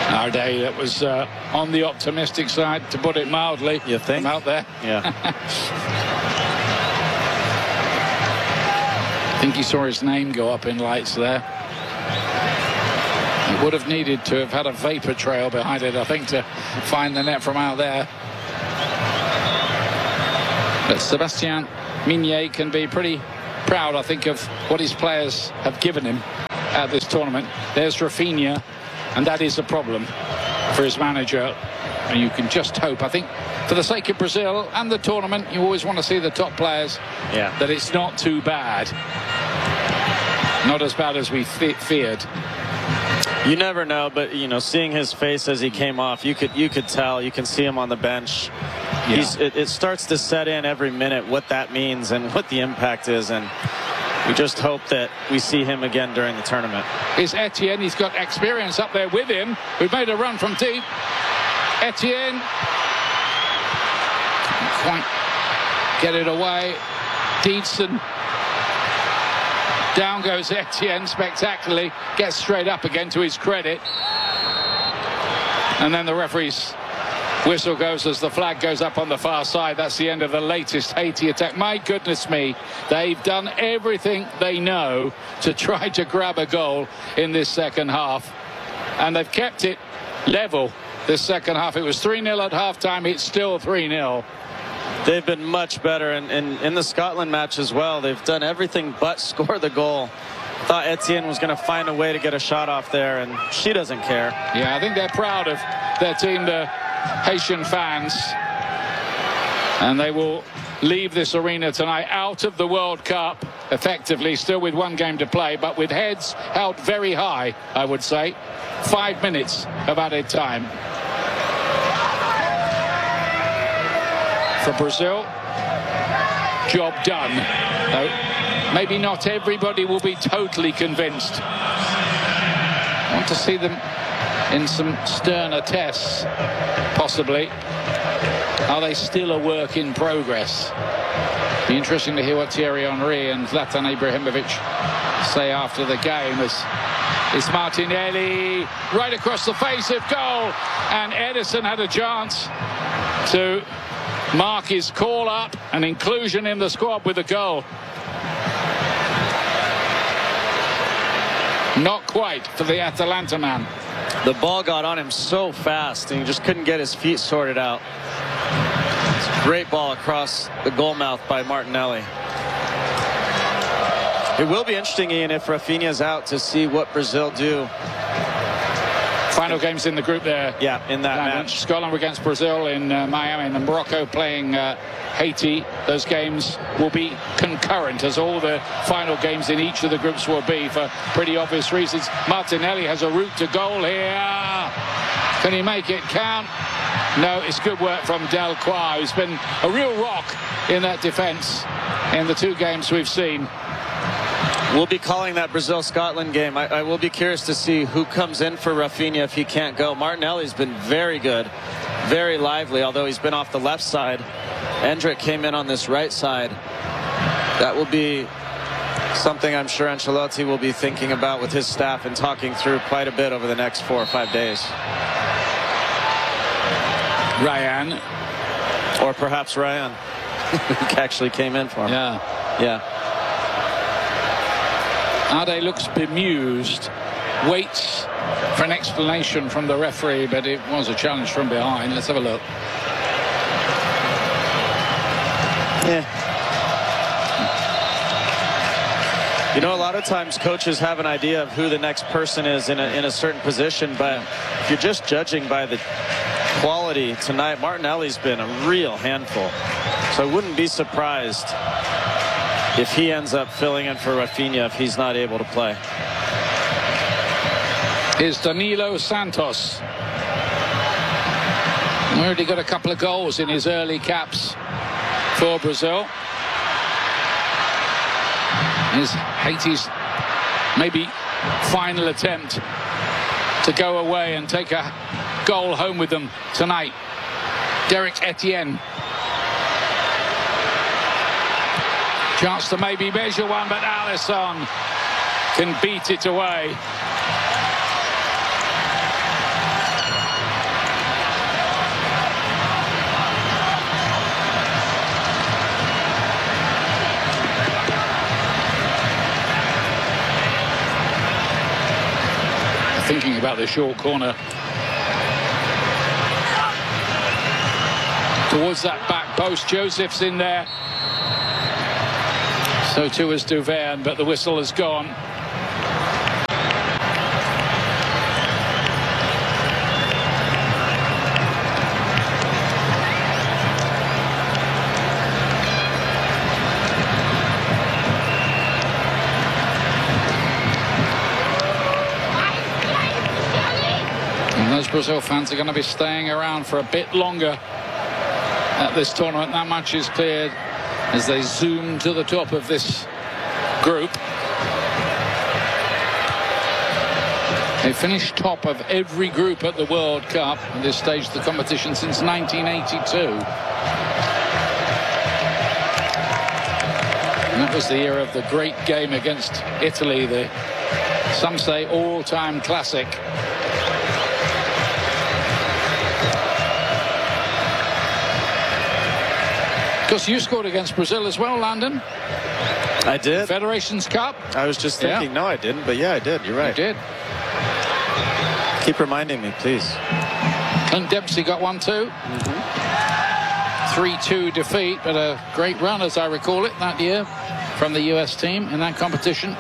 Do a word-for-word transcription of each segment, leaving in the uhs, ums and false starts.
Our day that was uh, on the optimistic side, to put it mildly. You think? From out there. Yeah. I think he saw his name go up in lights there. It would have needed to have had a vapor trail behind it, I think, to find the net from out there. But Sebastien Mignet can be pretty proud, I think, of what his players have given him at this tournament. There's Rafinha, and that is a problem for his manager. And you can just hope, I think, for the sake of Brazil and the tournament, you always want to see the top players, yeah. that it's not too bad. Not as bad as we fe feared. You never know, but you know, seeing his face as he came off, you could you could tell. You can see him on the bench. Yeah. He's, it, it starts to set in every minute what that means and what the impact is, and we just hope that we see him again during the tournament. Is Etienne? He's got experience up there with him. We've made a run from deep. Etienne couldn't quite get it away. Deedson. Down goes Etienne spectacularly. Gets straight up again, to his credit. And then the referee's whistle goes as the flag goes up on the far side. That's the end of the latest Haiti attack. My goodness me, they've done everything they know to try to grab a goal in this second half. And they've kept it level this second half. It was three nil at halftime. It's still three nil. They've been much better, and in, in, in the Scotland match as well. They've done everything but score the goal. Thought Etienne was going to find a way to get a shot off there, and she doesn't care. Yeah, I think they're proud of their team, the Haitian fans. And they will leave this arena tonight out of the World Cup, effectively, still with one game to play, but with heads held very high, I would say. Five minutes of added time. For Brazil, job done. Though maybe not everybody will be totally convinced. I want to see them in some sterner tests, possibly. Are they still a work in progress? Be interesting to hear what Thierry Henry and Zlatan Ibrahimovic say after the game. As it's Martinelli right across the face of goal, and Ederson had a chance to mark his call up and inclusion in the squad with a goal. Not quite for the Atalanta man. The ball got on him so fast, and he just couldn't get his feet sorted out. It's a great ball across the goal mouth by Martinelli. It will be interesting, Ian, if Rafinha's out, to see what Brazil do. Final games in the group there. Yeah, in that match. Scotland against Brazil in uh, Miami, and Morocco playing uh, Haiti. Those games will be concurrent, as all the final games in each of the groups will be, for pretty obvious reasons. Martinelli has a route to goal here. Can he make it count? No, it's good work from Delcroix, who's been a real rock in that defence in the two games we've seen. We'll be calling that Brazil-Scotland game. I, I will be curious to see who comes in for Rafinha if he can't go. Martinelli's been very good, very lively, although he's been off the left side. Endrick came in on this right side. That will be something I'm sure Ancelotti will be thinking about with his staff and talking through quite a bit over the next four or five days. Ryan. Or perhaps Ryan, who actually came in for him. Yeah. Yeah. Ade looks bemused, waits for an explanation from the referee, but it was a challenge from behind. Let's have a look. Yeah. You know, a lot of times coaches have an idea of who the next person is in a, in a certain position, but if you're just judging by the quality tonight, Martinelli's been a real handful. So I wouldn't be surprised if he ends up filling in for Rafinha if he's not able to play. Is Danilo Santos. Already got a couple of goals in his early caps for Brazil. Is Haiti's maybe final attempt to go away and take a goal home with them tonight. Derek Etienne. Chance to maybe measure one, but Alisson can beat it away. talking about the short corner. Towards that back post, Joseph's in there. So too is Duverne, but the whistle has gone. And those Brazil fans are going to be staying around for a bit longer at this tournament. That much is cleared as they zoom to the top of this group. They finished top of every group at the World Cup at this stage of the competition since nineteen eighty-two. And that was the year of the great game against Italy, the, some say, all-time classic. Of course, you scored against Brazil as well, Landon. I did. Federations Cup. I was just thinking, yeah. No, I didn't, but yeah, I did. You're right. You did. Keep reminding me, please. Clint Dempsey got one too. three two mm-hmm. defeat, but a great run, as I recall it, that year from the U S team in that competition.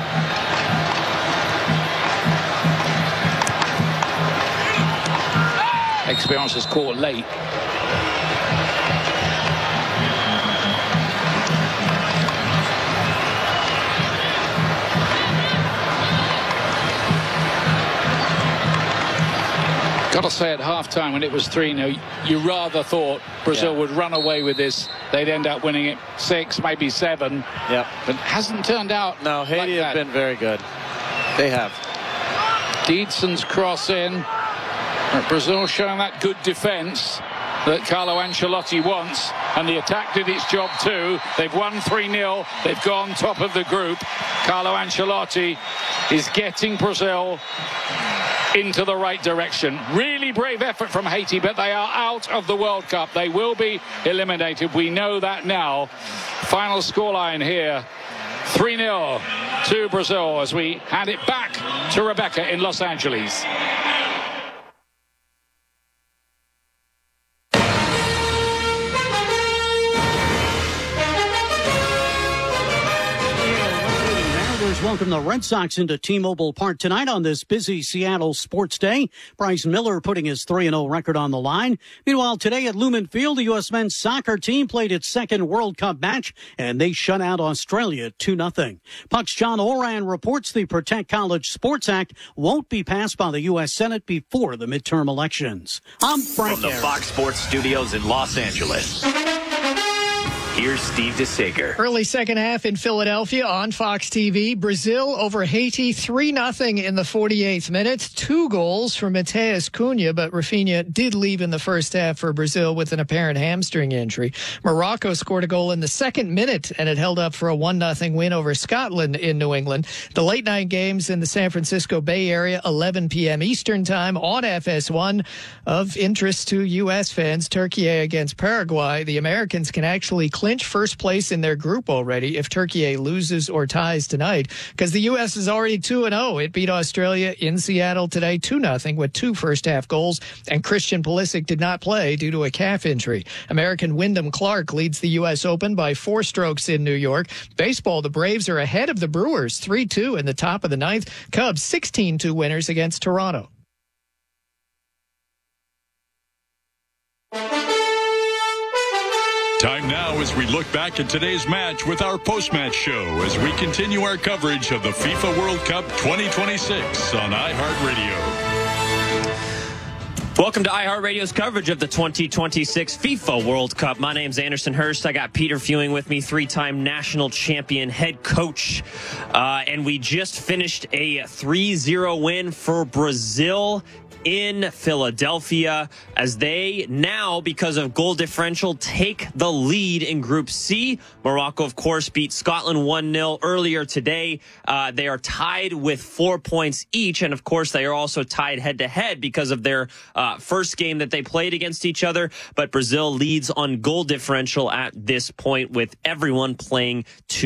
Experience is caught late. Got to say, at half-time, when it was three nil, you rather thought Brazil yeah. would run away with this. They'd end up winning it six, maybe seven. Yep. But it hasn't turned out. No, Haiti like have been very good. They have. Deedson's cross in. But Brazil showing that good defense that Carlo Ancelotti wants. And the attack did its job too. They've won three nil. They've gone top of the group. Carlo Ancelotti is getting Brazil into the right direction. Really brave effort from Haiti, but they are out of the World Cup. They will be eliminated. We know that now. Final scoreline here, three nil to Brazil as we hand it back to Rebecca in Los Angeles. Welcome the Red Sox into T-Mobile Park tonight on this busy Seattle sports day. Bryce Miller putting his three and oh record on the line. Meanwhile, today at Lumen Field, the U S men's soccer team played its second World Cup match, and they shut out Australia two nothing. Puck's John Oran reports the Protect College Sports Act won't be passed by the U S Senate before the midterm elections. I'm Frank From the Fox Sports Studios in Los Angeles, here's Steve DeSager. Early second half in Philadelphia on Fox T V. Brazil over Haiti three nothing in the forty-eighth minute. Two goals from Mateus Cunha, but Rafinha did leave in the first half for Brazil with an apparent hamstring injury. Morocco scored a goal in the second minute, and it held up for a one nothing win over Scotland in New England. The late night games in the San Francisco Bay Area, eleven p.m. Eastern time on F S one. Of interest to U S fans, Turkey against Paraguay. The Americans can actually clinch first place in their group already if Turkey loses or ties tonight, because the U S is already two and oh. It beat Australia in Seattle today two nothing with two first half goals, and Christian Pulisic did not play due to a calf injury. American Wyndham Clark leads the U S Open by four strokes in New York. Baseball, the Braves are ahead of the Brewers three two in the top of the ninth. Cubs sixteen two winners against Toronto. Time now as we look back at today's match with our post-match show as we continue our coverage of the FIFA World Cup twenty twenty-six on iHeartRadio. Welcome to iHeartRadio's coverage of the twenty twenty-six FIFA World Cup. My name's Anderson Hurst. I got Peter Fewing with me, three-time national champion head coach. Uh, and we just finished a three zero win for Brazil in Philadelphia as they now, because of goal differential, take the lead in Group C. Morocco, of course, beat Scotland one nil earlier today. Uh, they are tied with four points each, and of course, they are also tied head-to-head because of their uh, first game that they played against each other. But Brazil leads on goal differential at this point with everyone playing two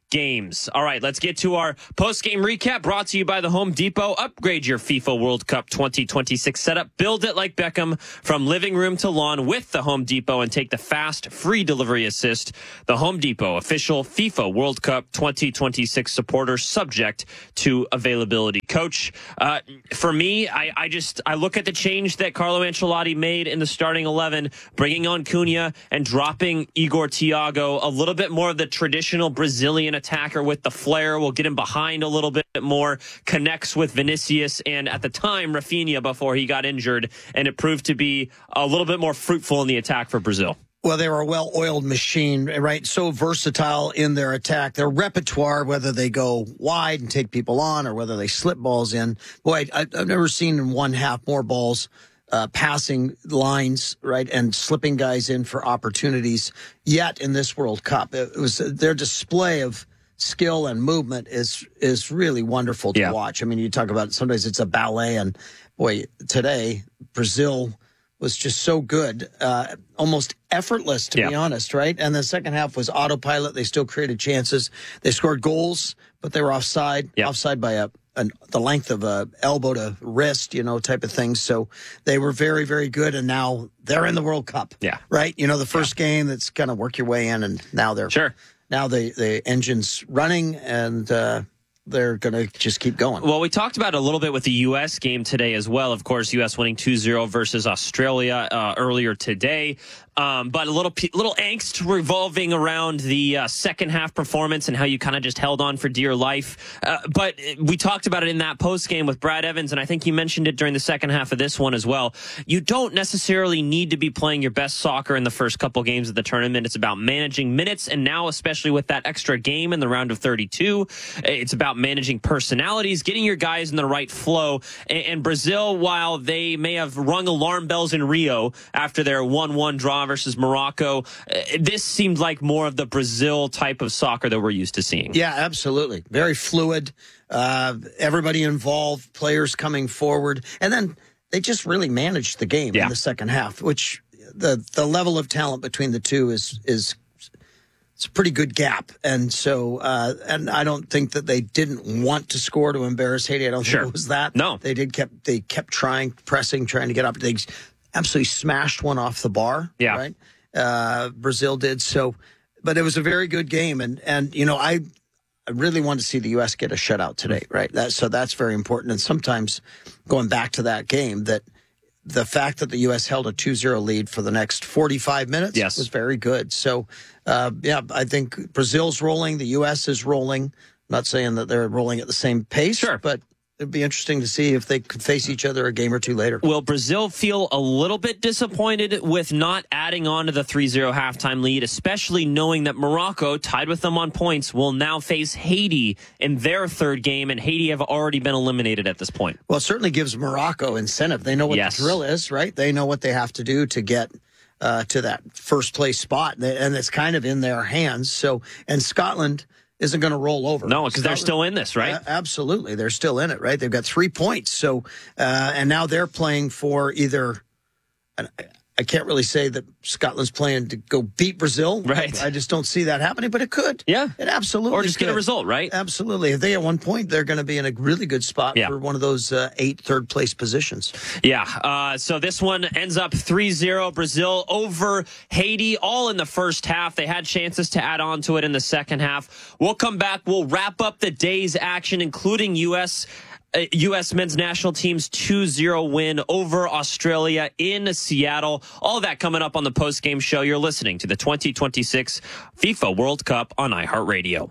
games. All right, let's get to our post-game recap brought to you by the Home Depot. Upgrade your FIFA World Cup twenty twenty-six setup. Build it like Beckham from living room to lawn with the Home Depot and take the fast, free delivery assist. The Home Depot, official FIFA World Cup twenty twenty-six supporter, subject to availability. Coach, uh, for me, I, I just I look at the change that Carlo Ancelotti made in the starting eleven, bringing on Cunha and dropping Igor Thiago, a little bit more of the traditional Brazilian attacker with the flair. We'll get him behind a little bit more, connects with Vinicius and at the time Rafinha before he got injured, and it proved to be a little bit more fruitful in the attack for Brazil. Well, they were a well-oiled machine, right? So versatile in their attack. Their repertoire, whether they go wide and take people on or whether they slip balls in. Boy, I, I've never seen in one half more balls uh, passing lines, right, and slipping guys in for opportunities yet in this World Cup. It was their display of skill and movement is is really wonderful to yeah. watch. I mean, you talk about sometimes it's a ballet, and boy, today Brazil was just so good, uh, almost effortless, to yeah. be honest, right? And the second half was autopilot. They still created chances. They scored goals, but they were offside, yeah. offside by a, a the length of a elbow to wrist, you know, type of thing. So they were very, very good, and now they're in the World Cup, yeah. right? You know, the first yeah. game that's kind of work your way in, and now they're sure. Now the the engine's running, and uh, they're going to just keep going. Well, we talked about it a little bit with the U S game today as well. Of course, U S winning two zero versus Australia uh, earlier today. Um, but a little little angst revolving around the uh, second half performance and how you kind of just held on for dear life. Uh, but we talked about it in that post game with Brad Evans, and I think you mentioned it during the second half of this one as well. You don't necessarily need to be playing your best soccer in the first couple games of the tournament. It's about managing minutes, and now especially with that extra game in the round of thirty-two, it's about managing personalities, getting your guys in the right flow. And, and Brazil, while they may have rung alarm bells in Rio after their one one draw versus Morocco, this seemed like more of the Brazil type of soccer that we're used to seeing. Yeah, absolutely. Very fluid. Uh, everybody involved, players coming forward. And then they just really managed the game yeah. in the second half, which the the level of talent between the two is is it's a pretty good gap. And so, uh, and I don't think that they didn't want to score to embarrass Haiti. I don't sure. think it was that. No. They did kept, they kept trying, pressing, trying to get up. They absolutely smashed one off the bar. Yeah. Right. Uh, Brazil did. So, but it was a very good game. And, and, you know, I, I really want to see the U S get a shutout today. Right. That, so that's very important. And sometimes going back to that game, that the fact that the U S held a two zero lead for the next forty-five minutes yes. was very good. So, uh, yeah, I think Brazil's rolling. The U S is rolling. I'm not saying that they're rolling at the same pace, sure. but it'd be interesting to see if they could face each other a game or two later. Will Brazil feel a little bit disappointed with not adding on to the three zero halftime lead, especially knowing that Morocco, tied with them on points, will now face Haiti in their third game, and Haiti have already been eliminated at this point? Well, it certainly gives Morocco incentive. They know what yes. the drill is, right? They know what they have to do to get uh, to that first place spot, and it's kind of in their hands. So, and Scotland isn't going to roll over. No, because they're still in this, right? Uh, absolutely. They're still in it, right? They've got three points. So, uh, and now they're playing for either, I, I can't really say that Scotland's playing to go beat Brazil. Right. I just don't see that happening, but it could. Yeah. It absolutely Or just could. get a result, right? Absolutely. If they get one point, they're going to be in a really good spot yeah. for one of those uh, eight third place positions. Yeah. Uh, so this one ends up three zero Brazil over Haiti, all in the first half. They had chances to add on to it in the second half. We'll come back. We'll wrap up the day's action, including U S Uh, U S men's national team's two zero win over Australia in Seattle. All that coming up on the post-game show. You're listening to the twenty twenty-six FIFA World Cup on iHeartRadio.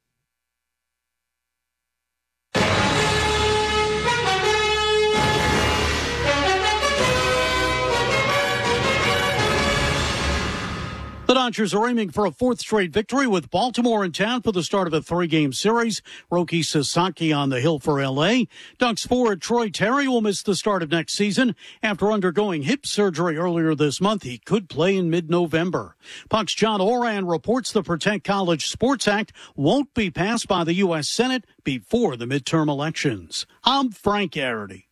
The Dodgers are aiming for a fourth straight victory with Baltimore in town for the start of a three-game series. Roki Sasaki on the hill for L A. Ducks forward Troy Terry will miss the start of next season. After undergoing hip surgery earlier this month, he could play in mid-November. Puck's John Oran reports the Protect College Sports Act won't be passed by the U S Senate before the midterm elections. I'm Frank Garrity.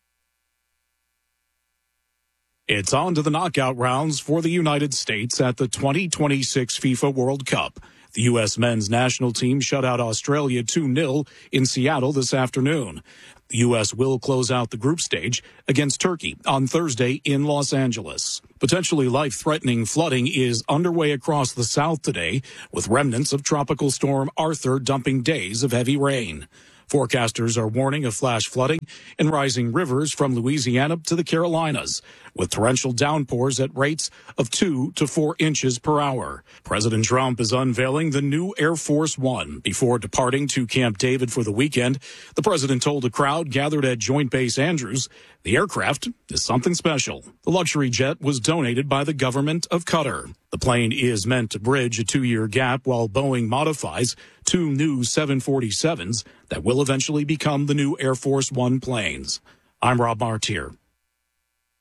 It's on to the knockout rounds for the United States at the twenty twenty-six FIFA World Cup. The U S men's national team shut out Australia two nil in Seattle this afternoon. The U S will close out the group stage against Turkey on Thursday in Los Angeles. Potentially life-threatening flooding is underway across the South today, with remnants of Tropical Storm Arthur dumping days of heavy rain. Forecasters are warning of flash flooding in rising rivers from Louisiana to the Carolinas, with torrential downpours at rates of two to four inches per hour. President Trump is unveiling the new Air Force One. Before departing to Camp David for the weekend, the president told a crowd gathered at Joint Base Andrews the aircraft is something special. The luxury jet was donated by the government of Qatar. The plane is meant to bridge a two-year gap while Boeing modifies two new seven forty-sevens that will eventually become the new Air Force One planes. I'm Rob Martier.